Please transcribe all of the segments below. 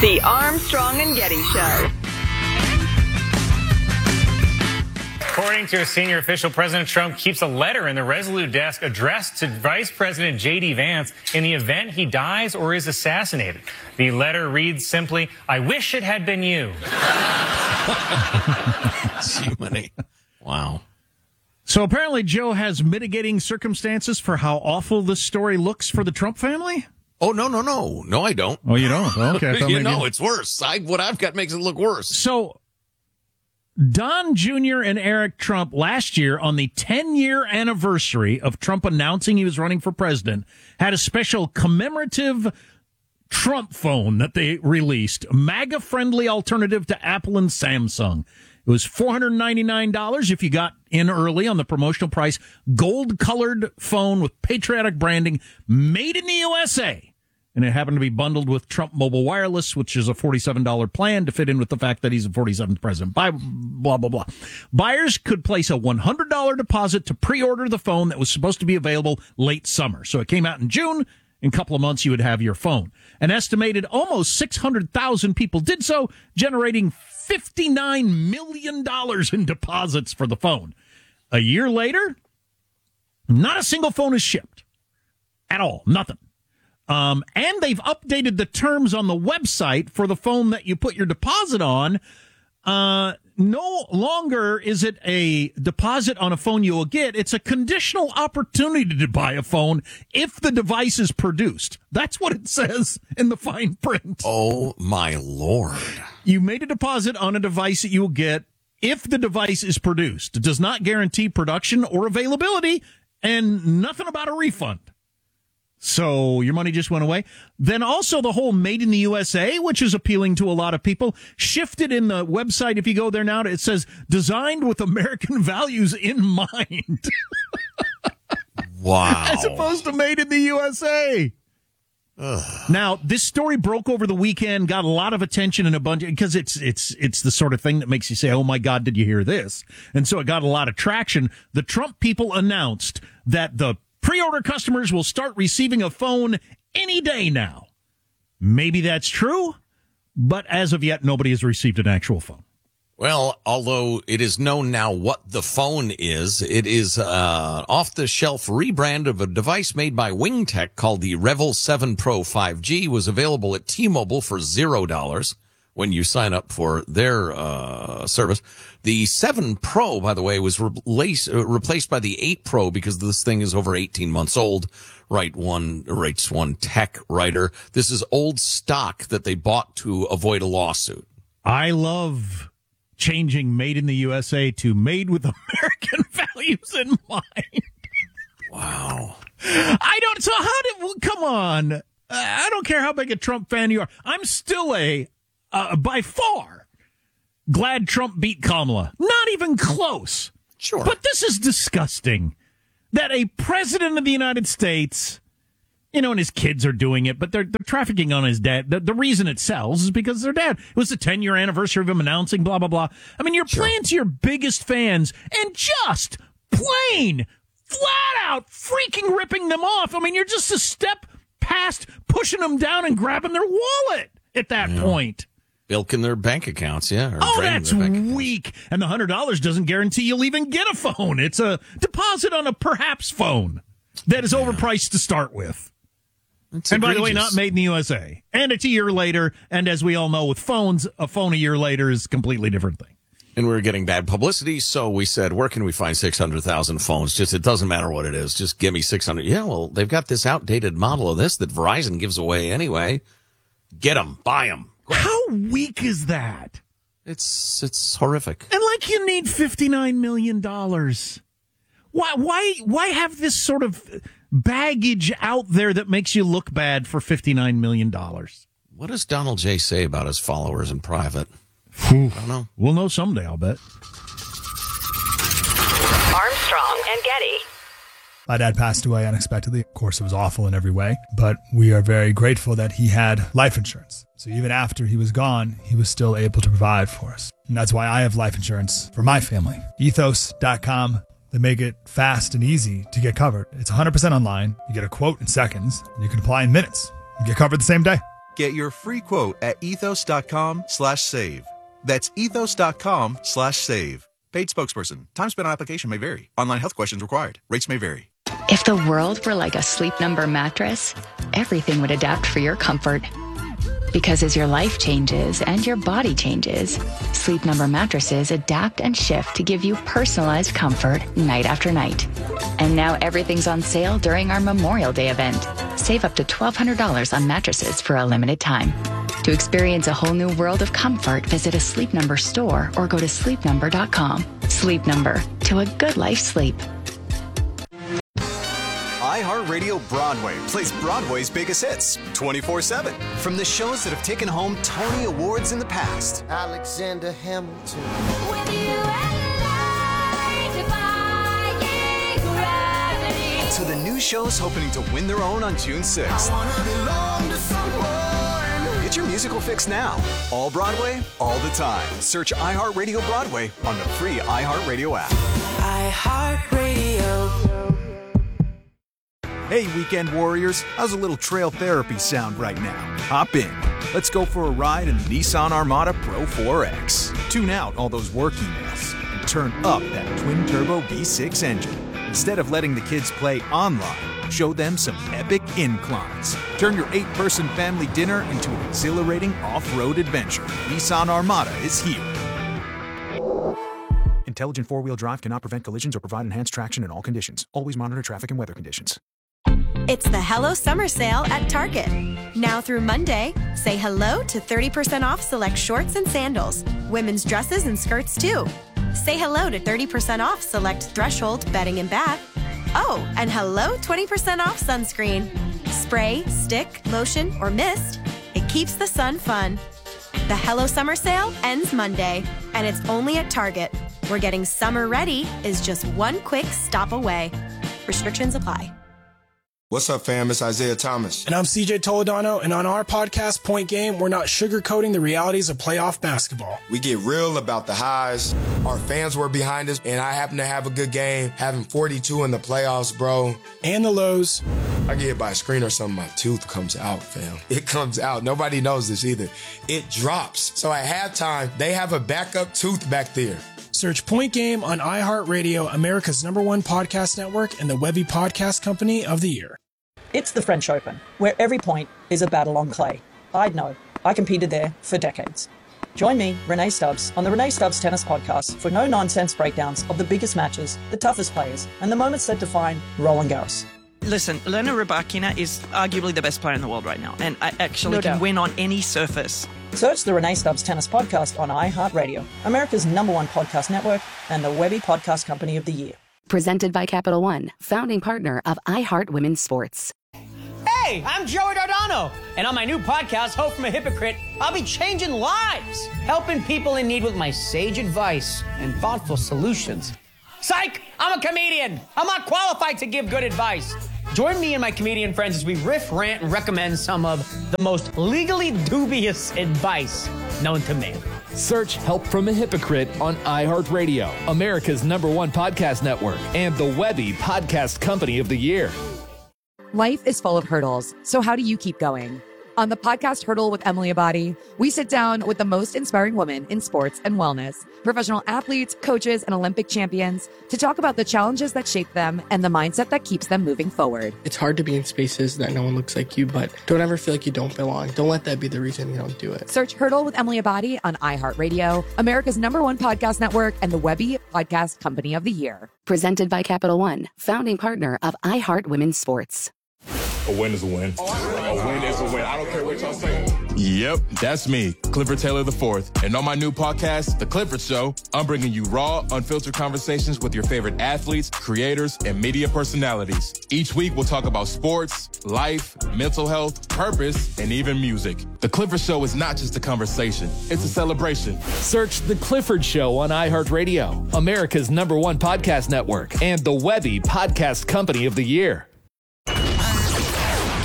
The Armstrong and Getty Show. According to a senior official, President Trump keeps a letter in the Resolute desk addressed to Vice President J.D. Vance in the event he dies or is assassinated. The letter reads simply, "I wish it had been you." Wow. So apparently Joe has mitigating circumstances for how awful this story looks for the Trump family? Oh, no. No, I don't. Oh, you don't? Okay. It's worse. What I've got makes it look worse. So Don Jr. and Eric Trump last year, on the 10-year anniversary of Trump announcing he was running for president, had a special commemorative Trump phone that they released, MAGA-friendly alternative to Apple and Samsung. It was $499 if you got in early on the promotional price. Gold-colored phone with patriotic branding, made in the USA. And it happened to be bundled with Trump Mobile Wireless, which is a $47 plan to fit in with the fact that he's the 47th president. Blah, blah, blah. Buyers could place a $100 deposit to pre-order the phone that was supposed to be available late summer. So it came out in June. In a couple of months, you would have your phone. An estimated almost 600,000 people did so, generating $59 million in deposits for the phone. A year later, not a single phone is shipped at all. Nothing. And they've updated the terms on the website for the phone that you put your deposit on. No longer is it a deposit on a phone you will get. It's a conditional opportunity to buy a phone if the device is produced. That's what it says in the fine print. Oh, my Lord. You made a deposit on a device that you will get if the device is produced. It does not guarantee production or availability, and nothing about a refund. So your money just went away. Then also the whole made in the USA, which is appealing to a lot of people, shifted in the website. If you go there now, it says designed with American values in mind. Wow. As opposed to made in the USA. Ugh. Now, this story broke over the weekend, got a lot of attention and a bunch, because it's the sort of thing that makes you say, oh my God, did you hear this? And so it got a lot of traction. The Trump people announced that the pre-order customers will start receiving a phone any day now. Maybe that's true, but as of yet, nobody has received an actual phone. Well, although it is known now what the phone is, it is off-the-shelf rebrand of a device made by WingTech called the Revel 7 Pro 5G, was available at T-Mobile for $0 when you sign up for their service. The 7 Pro, by the way, was replaced by the 8 Pro because this thing is over 18 months old. Writes one tech writer. This is old stock that they bought to avoid a lawsuit. I love changing made in the USA to made with American values in mind. Wow. Come on. I don't care how big a Trump fan you are. I'm still by far, glad Trump beat Kamala. Not even close. Sure. But this is disgusting that a president of the United States, and his kids are doing it, but they're trafficking on his dad. The reason it sells is because their dad. It was the 10-year anniversary of him announcing blah, blah, blah. I mean, you're playing to your biggest fans and just plain, flat out freaking ripping them off. I mean, you're just a step past pushing them down and grabbing their wallet at that point. Bilking their bank accounts, yeah. Oh, that's weak. And the $100 doesn't guarantee you'll even get a phone. It's a deposit on a perhaps phone that is overpriced to start with. And by the way, not made in the USA. And it's a year later. And as we all know with phones, a phone a year later is a completely different thing. And we were getting bad publicity, so we said, where can we find 600,000 phones? It doesn't matter what it is. Just give me 600. Yeah, well, they've got this outdated model of this that Verizon gives away anyway. Get them. Buy them. How weak is that? It's horrific. And you need $59 million. Why have this sort of baggage out there that makes you look bad for $59 million? What does Donald J. say about his followers in private? I don't know. We'll know someday, I'll bet. Armstrong and Getty. My dad passed away unexpectedly. Of course, it was awful in every way, but we are very grateful that he had life insurance. So even after he was gone, he was still able to provide for us. And that's why I have life insurance for my family. Ethos.com. They make it fast and easy to get covered. It's 100% online. You get a quote in seconds, and you can apply in minutes. You get covered the same day. Get your free quote at ethos.com/save. That's ethos.com/save. Paid spokesperson. Time spent on application may vary. Online health questions required. Rates may vary. If the world were like a Sleep Number mattress, everything would adapt for your comfort. Because as your life changes and your body changes, Sleep Number mattresses adapt and shift to give you personalized comfort night after night. And now everything's on sale during our Memorial Day event. Save up to $1,200 on mattresses for a limited time. To experience a whole new world of comfort, visit a Sleep Number store or go to sleepnumber.com. Sleep Number, to a good life sleep. iHeartRadio Broadway plays Broadway's biggest hits 24/7. From the shows that have taken home Tony Awards in the past. Alexander Hamilton. With you to the new shows hoping to win their own on June 6th. I wanna belong to someone. Get your musical fix now. All Broadway, all the time. Search iHeartRadio Broadway on the free iHeartRadio app. iHeartRadio. Hey, weekend warriors, how's a little trail therapy sound right now? Hop in. Let's go for a ride in the Nissan Armada Pro 4X. Tune out all those work emails and turn up that twin-turbo V6 engine. Instead of letting the kids play online, show them some epic inclines. Turn your 8-person family dinner into an exhilarating off-road adventure. Nissan Armada is here. Intelligent four-wheel drive cannot prevent collisions or provide enhanced traction in all conditions. Always monitor traffic and weather conditions. It's the Hello Summer Sale at Target. Now through Monday, say hello to 30% off select shorts and sandals. Women's dresses and skirts too. Say hello to 30% off select Threshold bedding and bath. Oh, and hello 20% off sunscreen. Spray, stick, lotion, or mist. It keeps the sun fun. The Hello Summer Sale ends Monday, and it's only at Target, where getting summer ready is just one quick stop away. Restrictions apply. What's up, fam? It's Isaiah Thomas. And I'm CJ Toledano, and on our podcast, Point Game, we're not sugarcoating the realities of playoff basketball. We get real about the highs. Our fans were behind us, and I happen to have a good game, having 42 in the playoffs, bro. And the lows. I get hit by a screen or something, my tooth comes out, fam. It comes out. Nobody knows this either. It drops. So at halftime, they have a backup tooth back there. Search Point Game on iHeartRadio, America's #1 podcast network, and the Webby Podcast Company of the Year. It's the French Open, where every point is a battle on clay. I'd know. I competed there for decades. Join me, Renee Stubbs, on the Renee Stubbs Tennis Podcast for no-nonsense breakdowns of the biggest matches, the toughest players, and the moments that define Roland Garros. Listen, Elena Rybakina is arguably the best player in the world right now, and I actually can win on any surface. Search the Renee Stubbs Tennis Podcast on iHeartRadio, America's #1 podcast network, and the Webby Podcast Company of the Year. Presented by Capital One, founding partner of iHeart Women's Sports. Hey, I'm Joey Dardano, and on my new podcast, Hope from a Hypocrite, I'll be changing lives, helping people in need with my sage advice and thoughtful solutions. Psych! I'm a comedian. I'm not qualified to give good advice. Join me and my comedian friends as we riff, rant, and recommend some of the most legally dubious advice known to man. Search Help from a Hypocrite on iHeartRadio, America's #1 podcast network, and the Webby Podcast Company of the Year. Life is full of hurdles, so how do you keep going? On the podcast Hurdle with Emily Abadi, we sit down with the most inspiring women in sports and wellness, professional athletes, coaches, and Olympic champions to talk about the challenges that shape them and the mindset that keeps them moving forward. It's hard to be in spaces that no one looks like you, but don't ever feel like you don't belong. Don't let that be the reason you don't do it. Search Hurdle with Emily Abadi on iHeartRadio, America's #1 podcast network, and the Webby Podcast Company of the Year. Presented by Capital One, founding partner of iHeart Women's Sports. A win is a win. A win is a win. I don't care what y'all say. Yep, that's me, Clifford Taylor IV. And on my new podcast, The Clifford Show, I'm bringing you raw, unfiltered conversations with your favorite athletes, creators, and media personalities. Each week, we'll talk about sports, life, mental health, purpose, and even music. The Clifford Show is not just a conversation, it's a celebration. Search The Clifford Show on iHeartRadio, America's #1 podcast network, and the Webby Podcast Company of the Year.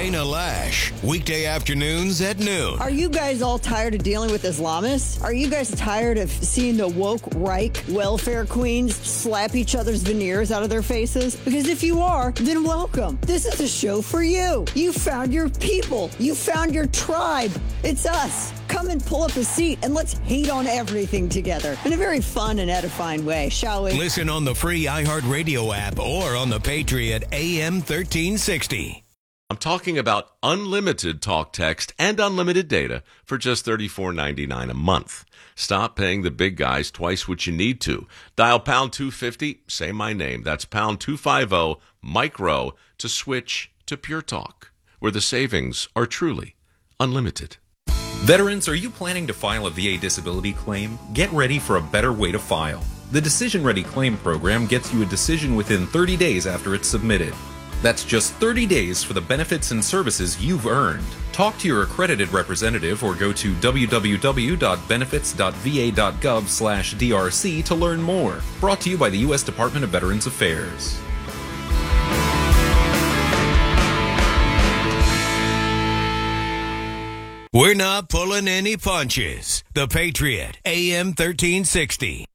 Dana Lash, weekday afternoons at noon. Are you guys all tired of dealing with Islamists? Are you guys tired of seeing the woke Reich welfare queens slap each other's veneers out of their faces? Because if you are, then welcome. This is a show for you. You found your people. You found your tribe. It's us. Come and pull up a seat and let's hate on everything together in a very fun and edifying way, shall we? Listen on the free iHeartRadio app or on the Patriot AM 1360. I'm talking about unlimited talk, text, and unlimited data for just $34.99 a month. Stop paying the big guys twice what you need to. Dial pound 250, say my name. That's pound 250 micro to switch to Pure Talk, where the savings are truly unlimited. Veterans, are you planning to file a VA disability claim? Get ready for a better way to file. The Decision Ready Claim Program gets you a decision within 30 days after it's submitted. That's just 30 days for the benefits and services you've earned. Talk to your accredited representative or go to www.benefits.va.gov/DRC to learn more. Brought to you by the U.S. Department of Veterans Affairs. We're not pulling any punches. The Patriot, AM 1360.